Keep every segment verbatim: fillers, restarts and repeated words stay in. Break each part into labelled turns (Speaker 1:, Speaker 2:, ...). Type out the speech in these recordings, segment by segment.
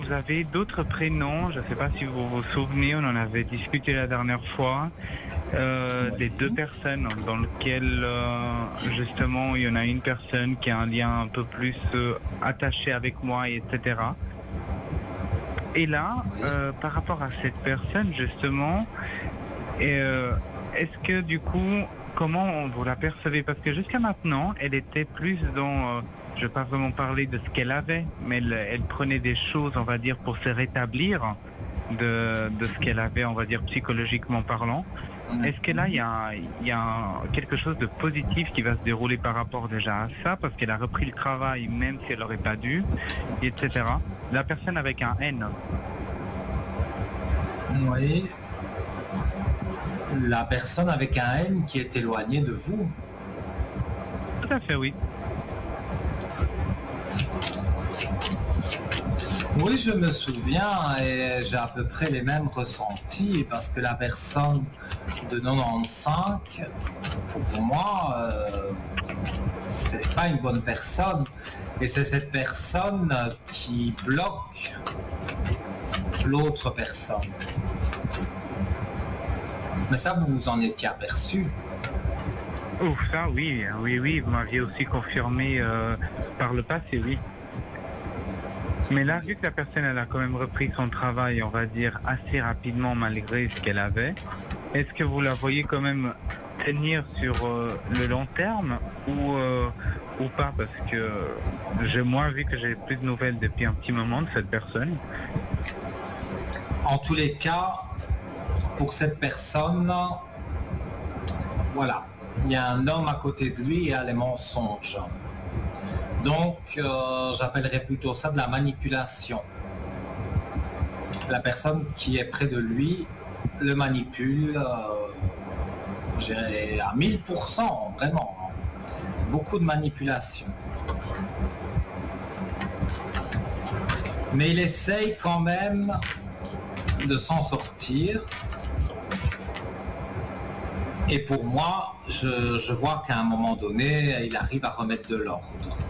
Speaker 1: vous avez d'autres prénoms, je ne sais pas si vous vous souvenez, on en avait discuté la dernière fois, euh,
Speaker 2: Oui.
Speaker 1: des deux personnes dans lesquelles euh, justement il y en a une personne qui a un lien un peu plus euh, attaché avec moi, et cetera. Et là,
Speaker 2: Oui.
Speaker 1: euh, par rapport à cette personne justement, et, euh, est-ce que du coup, comment vous la percevez? Parce que jusqu'à maintenant, elle était plus dans, euh, je ne vais pas vraiment parler de ce qu'elle avait, mais elle, elle prenait des choses, on va dire, pour se rétablir de, de ce qu'elle avait, on va dire, psychologiquement parlant. Est-ce que là, il y a, il y a un- quelque chose de positif qui va se dérouler par rapport déjà à ça, parce qu'elle a repris le travail, même si elle n'aurait pas dû, et cetera. La personne avec un N.
Speaker 2: Oui. La personne avec un N qui est éloignée de vous.
Speaker 1: Tout à fait, oui.
Speaker 2: Oui, je me souviens et j'ai à peu près les mêmes ressentis parce que la personne de quatre-vingt-quinze, pour moi, euh, c'est pas une bonne personne. Et c'est cette personne qui bloque l'autre personne. Mais ça, vous vous en étiez aperçu.
Speaker 1: Ouf, ça, oui, oui, oui, vous m'aviez aussi confirmé euh, par le passé, oui. Mais là, vu que la personne, elle a quand même repris son travail, on va dire, assez rapidement malgré ce qu'elle avait, est-ce que vous la voyez quand même tenir sur euh, le long terme ou, euh, ou pas? Parce que j'ai, moi, vu que j'ai plus de nouvelles depuis un petit moment de cette personne.
Speaker 2: En tous les cas, pour cette personne, voilà, il y a un homme à côté de lui et il y a les mensonges. Donc, euh, j'appellerais plutôt ça de la manipulation. La personne qui est près de lui le manipule, euh, je dirais à mille pour cent, vraiment. Beaucoup de manipulation. Mais il essaye quand même de s'en sortir. Et pour moi, je, je vois qu'à un moment donné, il arrive à remettre de l'ordre.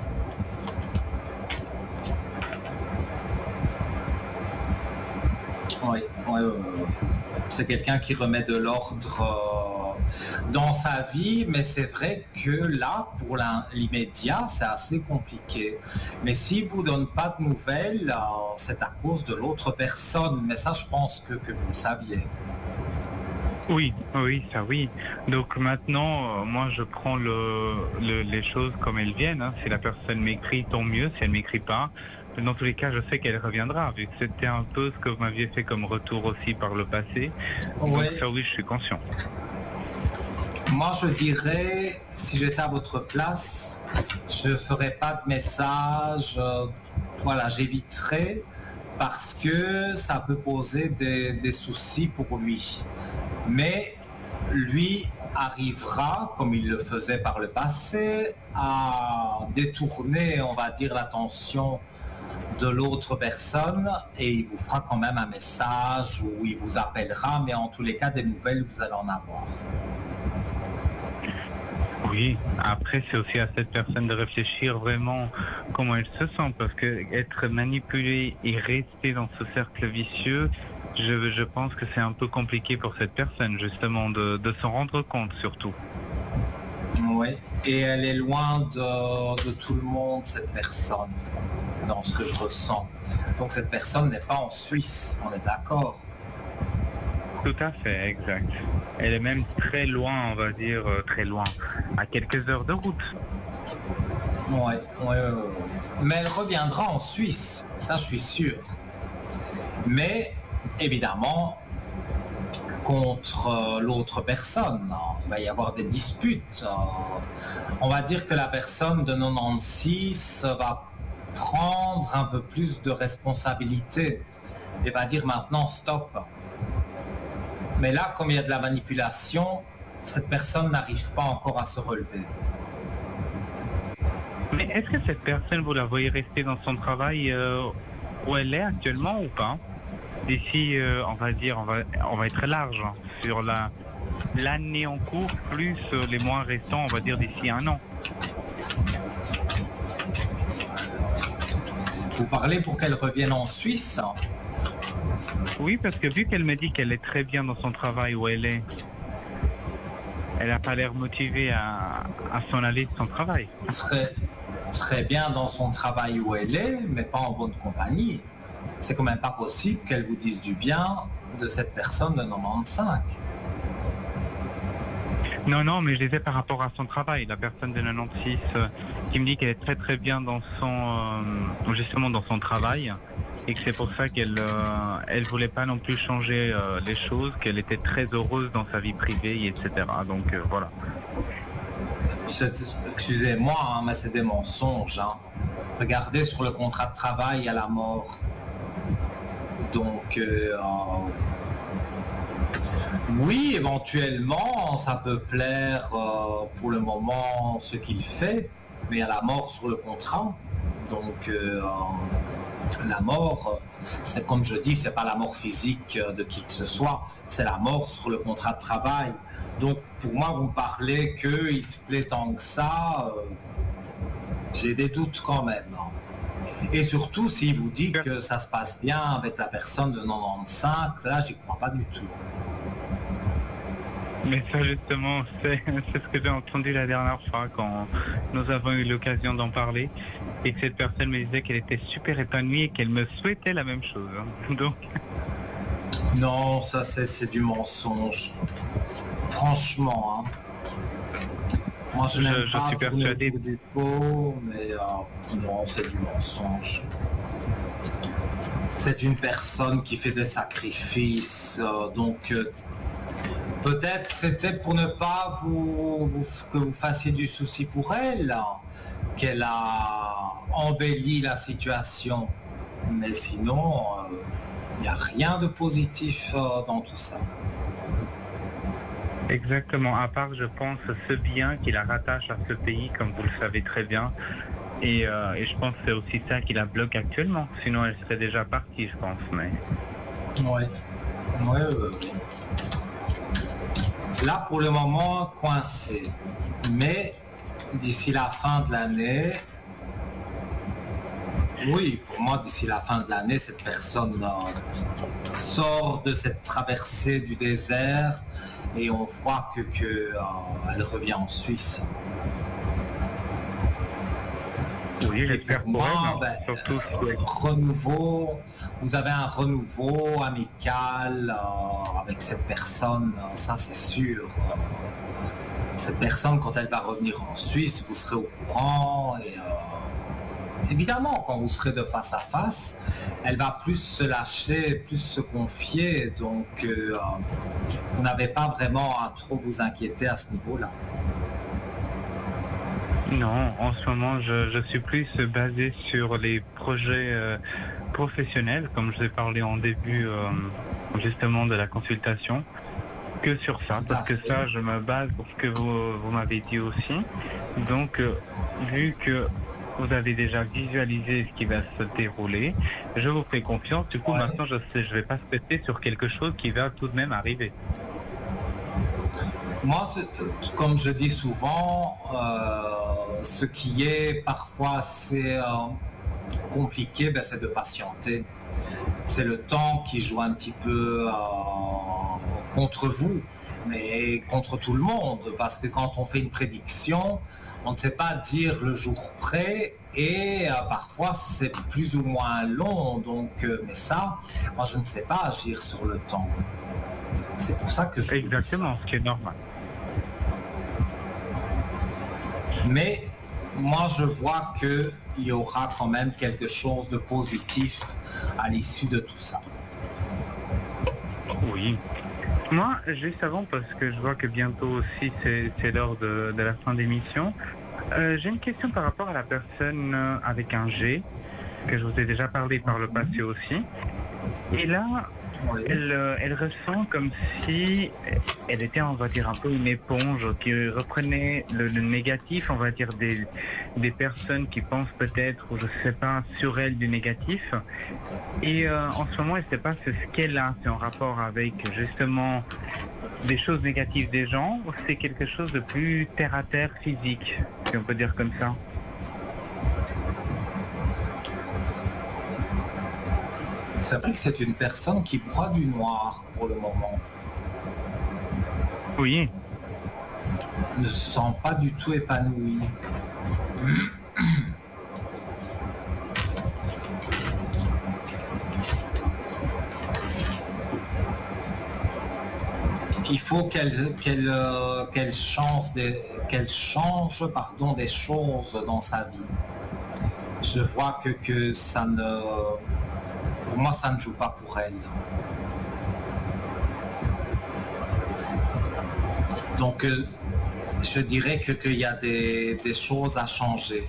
Speaker 2: Oui, oui, oui, oui. C'est quelqu'un qui remet de l'ordre euh, dans sa vie, mais c'est vrai que là, pour l'immédiat, c'est assez compliqué. Mais s'il ne vous donne pas de nouvelles, euh, c'est à cause de l'autre personne. Mais ça, je pense que, que vous le saviez.
Speaker 1: Oui, oui, ça oui. Donc maintenant, euh, moi, je prends le, le- les choses comme elles viennent, hein. Si la personne m'écrit, tant mieux. Si elle m'écrit pas, dans tous les cas, je sais qu'elle reviendra, vu que c'était un peu ce que vous m'aviez fait comme retour aussi par le passé. Donc
Speaker 2: Oui.
Speaker 1: ça, oui, je suis conscient.
Speaker 2: Moi, je dirais, si j'étais à votre place, je ne ferais pas de message. euh, voilà, j'éviterais parce que ça peut poser des, des soucis pour lui. Mais lui arrivera, comme il le faisait par le passé, à détourner, on va dire, l'attention de l'autre personne et il vous fera quand même un message ou il vous appellera, mais en tous les cas, des nouvelles, vous allez en avoir.
Speaker 1: Oui, après c'est aussi à cette personne de réfléchir vraiment comment elle se sent, parce que être manipulé et rester dans ce cercle vicieux, je, je pense que c'est un peu compliqué pour cette personne justement de, de s'en rendre compte surtout.
Speaker 2: Oui, et elle est loin de, de tout le monde, cette personne, dans ce que je ressens. Donc cette personne n'est pas en Suisse, on est d'accord.
Speaker 1: Tout à fait, exact. Elle est même très loin, on va dire, euh, très loin, à quelques heures de route.
Speaker 2: Ouais, ouais, ouais, ouais. Mais elle reviendra en Suisse, ça je suis sûr. Mais évidemment, contre euh, l'autre personne, hein, il va y avoir des disputes. euh, on va dire que la personne de quatre-vingt-seize va prendre un peu plus de responsabilité et va dire maintenant stop. Mais là, comme il y a de la manipulation, cette personne n'arrive pas encore à se relever.
Speaker 1: Mais est-ce que cette personne, vous la voyez rester dans son travail euh, où elle est actuellement ou pas? D'ici, euh, on va dire, on va, on va être large hein, sur la l'année en cours, plus euh, les mois restants, on va dire d'ici un an.
Speaker 2: Vous parlez pour qu'elle revienne en Suisse?
Speaker 1: Oui, parce que vu qu'elle me dit qu'elle est très bien dans son travail où elle est, elle n'a pas l'air motivée à, à s'en aller de son travail.
Speaker 2: Très, très bien dans son travail où elle est, mais pas en bonne compagnie. C'est quand même pas possible qu'elle vous dise du bien de cette personne de quatre-vingt-quinze.
Speaker 1: Non, non, mais je disais par rapport à son travail, la personne de quatre-vingt-six euh, qui me dit qu'elle est très très bien dans son, euh, justement dans son travail, et que c'est pour ça qu'elle euh, elle voulait pas non plus changer euh, les choses, qu'elle était très heureuse dans sa vie privée, et cetera. Donc euh, voilà.
Speaker 2: Excusez-moi, hein, mais c'est des mensonges. Hein. Regardez sur le contrat de travail à la mort. Donc, euh, oui, éventuellement, ça peut plaire euh, pour le moment ce qu'il fait, mais à la mort sur le contrat. Donc, euh, la mort, c'est comme je dis, c'est pas la mort physique de qui que ce soit, c'est la mort sur le contrat de travail. Donc, pour moi, vous me parlez qu'il se plaît tant que ça, euh, j'ai des doutes quand même. Et surtout, s'il vous dit que ça se passe bien avec la personne de quatre-vingt-quinze, là, j'y crois pas du tout.
Speaker 1: Mais ça, justement, c'est c'est ce que j'ai entendu la dernière fois quand nous avons eu l'occasion d'en parler. Et que cette personne me disait qu'elle était super épanouie et qu'elle me souhaitait la même chose. Hein. Donc...
Speaker 2: Non, ça, c'est du mensonge. Franchement, hein. Moi, je n'aime pas
Speaker 1: suis persuadé
Speaker 2: du pot, mais euh, non, c'est du mensonge. C'est une personne qui fait des sacrifices, euh, donc euh, peut-être c'était pour ne pas vous, vous que vous fassiez du souci pour elle, hein, qu'elle a embelli la situation. Mais sinon, il euh, n'y a rien de positif euh, dans tout ça.
Speaker 1: Exactement, à part, je pense, ce bien qui la rattache à ce pays, comme vous le savez très bien. Et, euh, et je pense que c'est aussi ça qui la bloque actuellement. Sinon, elle serait déjà partie, je pense. Mais...
Speaker 2: Ouais. Ouais, euh... Là, pour le moment, coincé. Mais d'ici la fin de l'année, oui, pour moi, d'ici la fin de l'année, cette personne euh, sort de cette traversée du désert et on voit que, que euh, elle revient en Suisse.
Speaker 1: Oui, j'espère pour
Speaker 2: moi,
Speaker 1: elle,
Speaker 2: ben,
Speaker 1: surtout
Speaker 2: euh, renouveau, vous avez un renouveau amical euh, avec cette personne, euh, ça c'est sûr. Euh, cette personne, quand elle va revenir en Suisse, vous serez au courant et euh, évidemment, quand vous serez de face à face, elle va plus se lâcher, plus se confier, donc euh, vous n'avez pas vraiment à trop vous inquiéter à ce niveau-là.
Speaker 1: Non, en ce moment, je, je suis plus basé sur les projets euh, professionnels, comme je vous ai parlé en début euh, justement de la consultation, que sur ça, parce que ça, je me base sur ce que vous, vous m'avez dit aussi. Donc, euh, vu que vous avez déjà visualisé ce qui va se dérouler, je vous fais confiance. Du coup, ouais. Maintenant, je sais, je vais pas se péter sur quelque chose qui va tout de même arriver.
Speaker 2: Moi, comme je dis souvent, euh, ce qui est parfois assez euh, compliqué, ben, c'est de patienter. C'est le temps qui joue un petit peu euh, contre vous, mais contre tout le monde, parce que quand on fait une prédiction, on ne sait pas dire le jour près et euh, parfois c'est plus ou moins long. Donc, euh, mais ça, moi je ne sais pas agir sur le temps. C'est pour ça que je
Speaker 1: Exactement, ce qui est normal.
Speaker 2: Mais moi je vois qu'il y aura quand même quelque chose de positif à l'issue de tout ça.
Speaker 1: Oui. Moi, juste avant, parce que je vois que bientôt aussi c'est, c'est l'heure de, de la fin d'émission, euh, j'ai une question par rapport à la personne avec un G, que je vous ai déjà parlé par le passé aussi. Et là, oui. elle, elle ressent comme si elle était, on va dire, un peu une éponge qui reprenait le, le négatif, on va dire, des, des personnes qui pensent peut-être, ou je sais pas, sur elle du négatif. Et euh, en ce moment, elle ne sait pas ce qu'elle a, c'est en rapport avec justement des choses négatives des gens, ou c'est quelque chose de plus terre-à-terre physique, si on peut dire comme ça.
Speaker 2: C'est vrai que c'est une personne qui broie du noir pour le moment.
Speaker 1: Oui,
Speaker 2: Elle ne se sent pas du tout épanouie. Il faut qu'elle qu'elle euh, qu'elle change des qu'elle change pardon des choses dans sa vie. Je vois que que ça ne pour moi ça ne joue pas pour elle. Donc euh, je dirais que qu'il y a des, des choses à changer.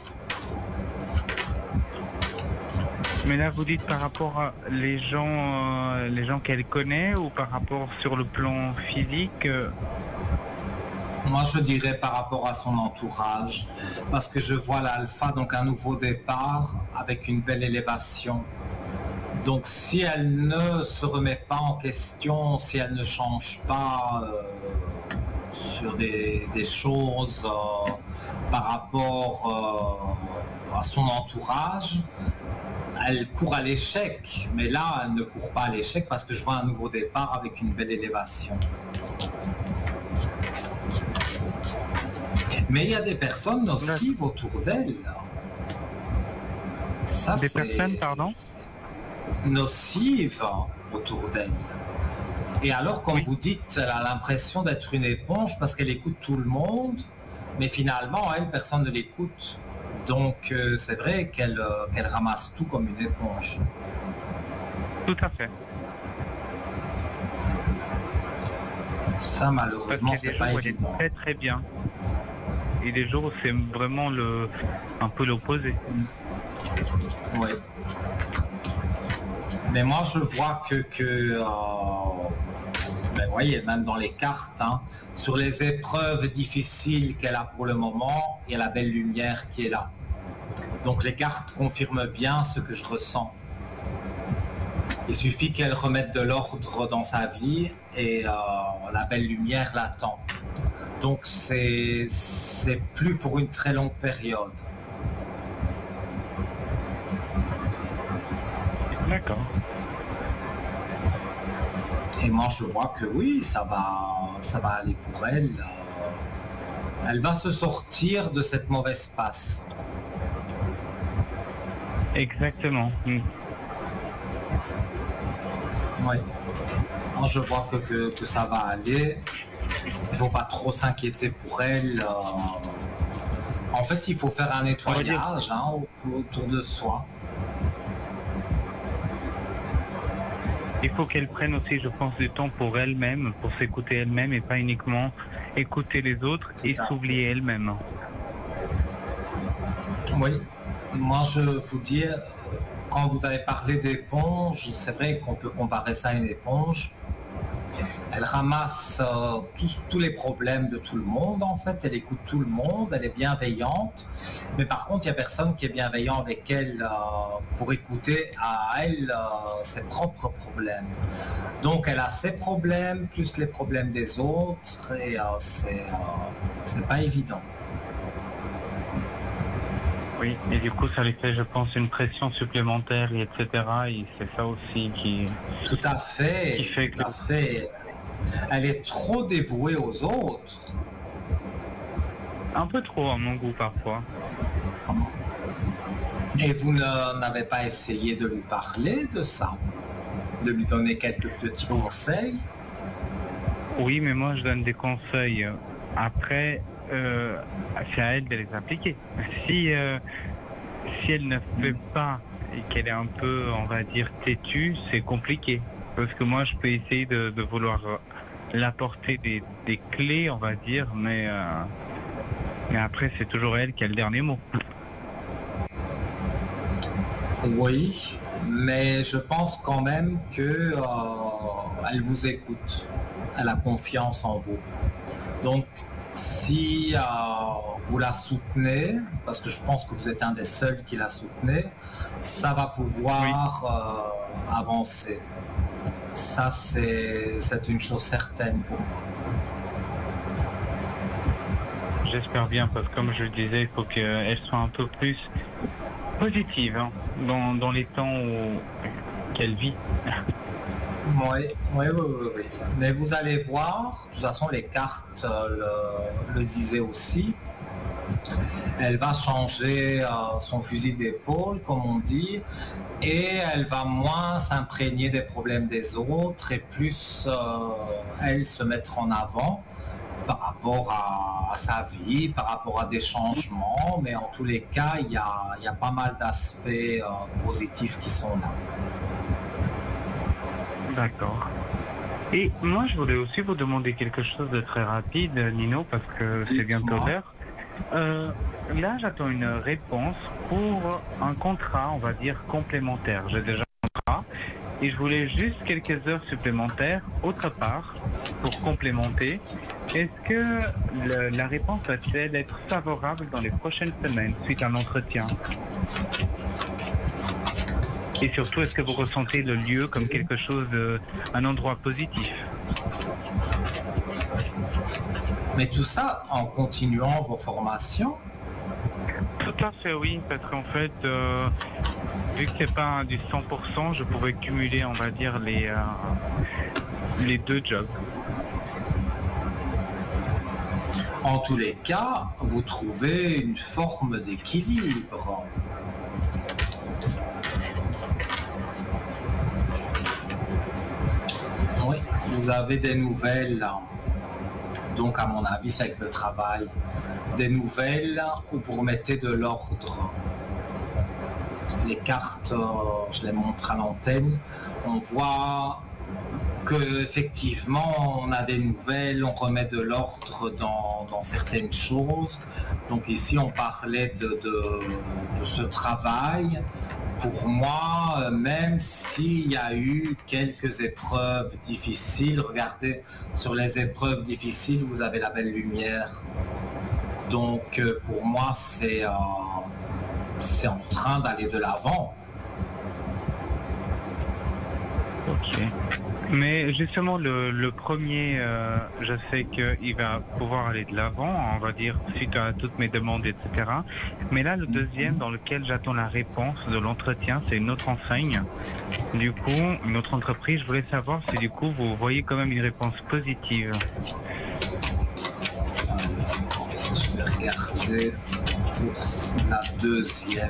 Speaker 1: mais là vous dites par rapport à les gens, euh, les gens qu'elle connaît ou par rapport sur le plan physique euh,
Speaker 2: Moi, je dirais par rapport à son entourage, parce que je vois l'alpha, donc un nouveau départ avec une belle élévation. Donc, si elle ne se remet pas en question, si elle ne change pas euh, sur des, des choses euh, par rapport euh, à son entourage, elle court à l'échec. Mais là, elle ne court pas à l'échec parce que je vois un nouveau départ avec une belle élévation. Mais il y a des personnes nocives autour d'elle. Ça,
Speaker 1: des
Speaker 2: c'est
Speaker 1: personnes, pardon
Speaker 2: nocives autour d'elle. Et alors, comme
Speaker 1: Oui.
Speaker 2: vous dites, elle a l'impression d'être une éponge parce qu'elle écoute tout le monde, mais finalement, elle, personne ne l'écoute. Donc, euh, c'est vrai qu'elle euh, qu'elle ramasse tout comme une éponge.
Speaker 1: Tout à fait.
Speaker 2: Ça,
Speaker 1: Parce
Speaker 2: malheureusement,
Speaker 1: qu'il y a
Speaker 2: c'est
Speaker 1: des
Speaker 2: pas
Speaker 1: jours où elle est
Speaker 2: évident.
Speaker 1: très très bien. Et des jours où c'est vraiment le un peu l'opposé.
Speaker 2: Oui. Mais moi, je vois que, que euh, ben, voyez, même dans les cartes, hein, sur les épreuves difficiles qu'elle a pour le moment, il y a la belle lumière qui est là. Donc les cartes confirment bien ce que je ressens. Il suffit qu'elle remette de l'ordre dans sa vie et euh, la belle lumière l'attend. Donc c'est c'est plus pour une très longue période.
Speaker 1: D'accord.
Speaker 2: Et moi je vois que oui, ça va, ça va aller pour elle. Euh, Elle va se sortir de cette mauvaise passe.
Speaker 1: Exactement. Mm.
Speaker 2: Oui. Moi je vois que, que, que ça va aller. Il faut pas trop s'inquiéter pour elle. Euh, En fait, il faut faire un nettoyage hein, autour, autour de soi.
Speaker 1: Il faut qu'elle prenne aussi, je pense, du temps pour elle-même, pour s'écouter elle-même et pas uniquement écouter les autres
Speaker 2: Tout
Speaker 1: et
Speaker 2: à fait.
Speaker 1: s'oublier elle-même.
Speaker 2: Oui. Moi, je vous dis, euh, quand vous avez parlé d'éponge, c'est vrai qu'on peut comparer ça à une éponge. Elle ramasse euh, tous, tous les problèmes de tout le monde, en fait. Elle écoute tout le monde, elle est bienveillante. Mais par contre, il n'y a personne qui est bienveillant avec elle euh, pour écouter à elle euh, ses propres problèmes. Donc, elle a ses problèmes, plus les problèmes des autres, et euh, c'est, euh, c'est pas évident.
Speaker 1: Oui, et du coup, ça lui fait, je pense, une pression supplémentaire, et etc. Et c'est ça aussi qui...
Speaker 2: Tout à fait,
Speaker 1: Qui fait
Speaker 2: tout
Speaker 1: que-
Speaker 2: à fait. Elle est trop dévouée aux autres.
Speaker 1: Un peu trop à mon goût parfois.
Speaker 2: Et vous ne- n'avez pas essayé de lui parler de ça, de lui donner quelques petits conseils.
Speaker 1: Oui, mais moi, je donne des conseils. Après, euh, c'est à elle de les appliquer. Si, euh, si elle ne fait pas et qu'elle est un peu, on va dire, têtue, c'est compliqué. Parce que moi, je peux essayer de, de vouloir euh, l'apporter des, des clés, on va dire, mais, euh, mais après, c'est toujours elle qui a le dernier mot.
Speaker 2: Oui, mais je pense quand même que euh, elle vous écoute. Elle a confiance en vous. Donc, si euh, vous la soutenez, parce que je pense que vous êtes un des seuls qui la soutenez, ça va pouvoir euh, avancer. Ça, c'est c'est une chose certaine pour moi.
Speaker 1: J'espère bien, parce que comme je le disais, il faut qu'elle soit un peu plus positive hein, dans, dans les temps où, Quelle vie.
Speaker 2: Oui, oui, oui, oui, oui. Mais vous allez voir, de toute façon les cartes euh, le, le disaient aussi, elle va changer euh, son fusil d'épaule, comme on dit, et elle va moins s'imprégner des problèmes des autres et plus, euh, elle, se mettre en avant par rapport à, à sa vie, par rapport à des changements, mais en tous les cas, il y a, il y a pas mal d'aspects euh, positifs qui sont là.
Speaker 1: D'accord. Et moi, je voulais aussi vous demander quelque chose de très rapide, Nino, parce que c'est bientôt l'heure. Euh, là, j'attends une réponse pour un contrat, on va dire, complémentaire. J'ai déjà un contrat et je voulais juste quelques heures supplémentaires, autre part, pour complémenter. Est-ce que le, la réponse va-t-elle être favorable dans les prochaines semaines suite à l'entretien? Et surtout, est-ce que vous ressentez le lieu comme quelque chose, de, un endroit positif?
Speaker 2: Mais tout ça en continuant vos formations?
Speaker 1: Tout à fait, oui, parce qu'en fait, euh, vu que c'est pas du cent pour cent, je pouvais cumuler, on va dire, les, euh, les deux jobs.
Speaker 2: En tous les cas, vous trouvez une forme d'équilibre. Oui, vous avez des nouvelles, donc à mon avis c'est avec le travail, des nouvelles où vous remettez de l'ordre. Les cartes, je les montre à l'antenne, on voit que effectivement on a des nouvelles, on remet de l'ordre dans, dans certaines choses. Donc ici on parlait de, de, de ce travail. Pour moi, même s'il y a eu quelques épreuves difficiles, regardez, sur les épreuves difficiles, vous avez la belle lumière. Donc pour moi, c'est euh, c'est en train d'aller de l'avant.
Speaker 1: Ok. Mais justement, le, le premier, euh, je sais qu'il va pouvoir aller de l'avant, on va dire, suite à toutes mes demandes, et cetera. Mais là, le deuxième, dans lequel j'attends la réponse de l'entretien, c'est une autre enseigne. Du coup, une autre entreprise, je voulais savoir si du coup, vous voyez quand même une réponse positive.
Speaker 2: Alors, je vais regarder pour la deuxième.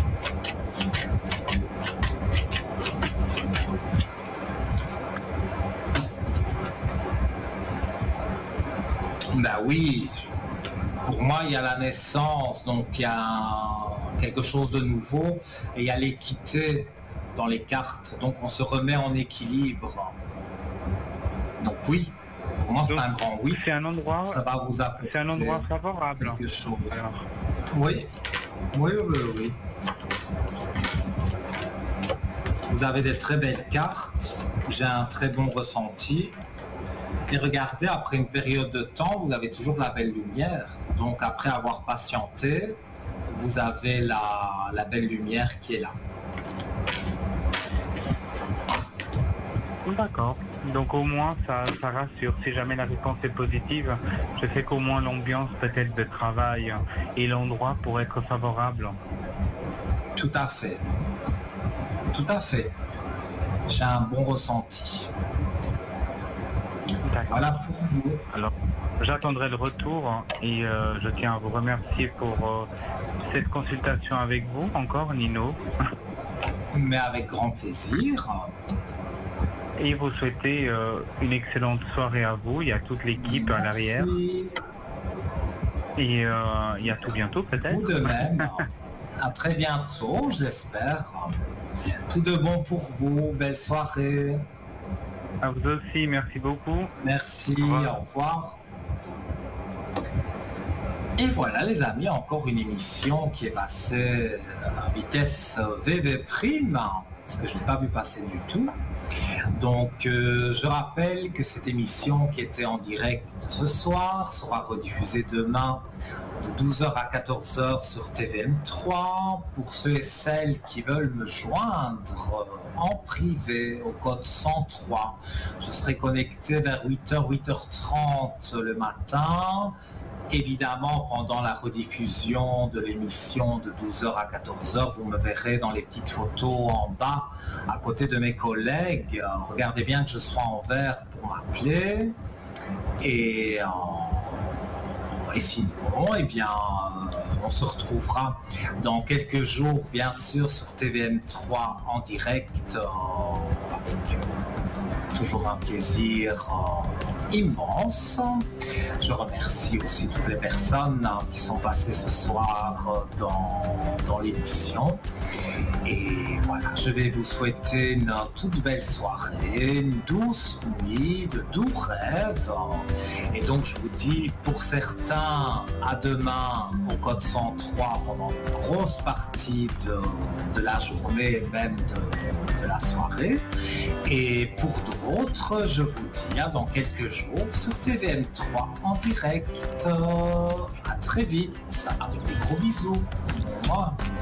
Speaker 2: Ben oui, pour moi il y a la naissance, donc il y a quelque chose de nouveau, et il y a l'équité dans les cartes, donc on se remet en équilibre. Donc oui, pour moi c'est un grand oui.
Speaker 1: C'est un endroit,
Speaker 2: ça va vous apporter
Speaker 1: c'est un endroit favorable.
Speaker 2: Quelque chose.
Speaker 1: Alors.
Speaker 2: Oui, oui, oui, oui. Vous avez des très belles cartes, j'ai un très bon ressenti. Et regardez, après une période de temps, vous avez toujours la belle lumière. Donc après avoir patienté, vous avez la, la belle lumière qui est là.
Speaker 1: D'accord. Donc au moins ça, ça rassure. Si jamais la réponse est positive, je sais qu'au moins l'ambiance peut-être de travail et l'endroit pourrait être favorable.
Speaker 2: Tout à fait. Tout à fait. J'ai un bon ressenti. Voilà pour vous.
Speaker 1: Alors, j'attendrai le retour et euh, je tiens à vous remercier pour euh, cette consultation avec vous, encore Nino.
Speaker 2: Mais avec grand plaisir.
Speaker 1: Et vous souhaitez euh, une excellente soirée à vous. Il y a toute l'équipe à l'arrière. Et euh, il y a tout bientôt peut-être.
Speaker 2: Vous de même. À très bientôt, je l'espère. Tout de bon pour vous. Belle soirée.
Speaker 1: À vous aussi, merci beaucoup.
Speaker 2: Merci, au revoir. Au revoir. Et voilà les amis, encore une émission qui est passée à vitesse V V prime, parce que je ne l'ai pas vu passer du tout. Donc euh, je rappelle que cette émission qui était en direct ce soir sera rediffusée demain de douze heures à quatorze heures sur T V M trois. Pour ceux et celles qui veulent me joindre en privé au code cent trois. Je serai connecté vers huit heures, huit heures trente le matin. Évidemment, pendant la rediffusion de l'émission de douze heures à quatorze heures, vous me verrez dans les petites photos en bas, à côté de mes collègues. Regardez bien que je sois en vert pour m'appeler. Et, euh, et sinon, eh bien, on se retrouvera dans quelques jours, bien sûr, sur T V M trois en direct, euh, avec euh, toujours un plaisir euh, immense. Je remercie aussi toutes les personnes euh, qui sont passées ce soir euh, dans, dans l'émission. Et voilà, je vais vous souhaiter une toute belle soirée, une douce nuit, de doux rêves. Et donc je vous dis, pour certains, à demain au code cent trois pendant une grosse partie de, de la journée et même de, de la soirée. Et pour d'autres, je vous dis à dans quelques jours sur T V M trois en direct. À très vite, avec des gros bisous. Au revoir.